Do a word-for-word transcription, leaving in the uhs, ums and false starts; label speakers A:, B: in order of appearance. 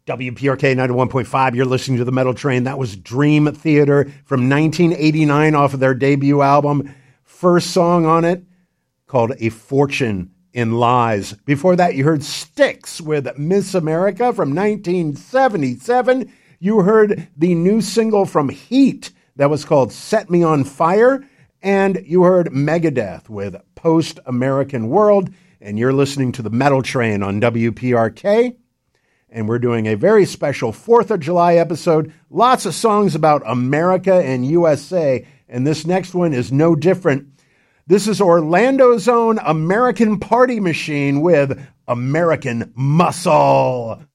A: W P R K ninety-one point five, you're listening to The Metal Train. That was Dream Theater from nineteen eighty-nine off of their debut album. First song on it called A Fortune in Lies. Before that, you heard Styx with Miss America from nineteen seventy-seven. You heard the new single from Heat that was called Set Me on Fire. And you heard Megadeth with Post-American World. And you're listening to The Metal Train on W P R K. And we're doing a very special fourth of July episode. Lots of songs about America and U S A. And this next one is no different. This is Orlando's own American Party Machine with American Muscle.